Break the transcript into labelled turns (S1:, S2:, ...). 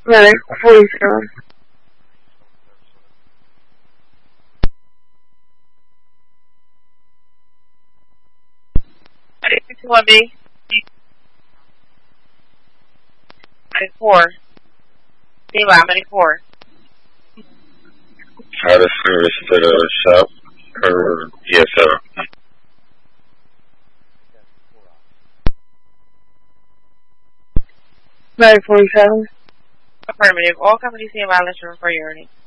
S1: Medic 47.
S2: Medic 21B. Medic 4. Standby, Medic 4.
S3: How to service to the shop or ESO.
S1: Medic 47.
S2: Affirmative. All companies stand by. Let's refer your earnings.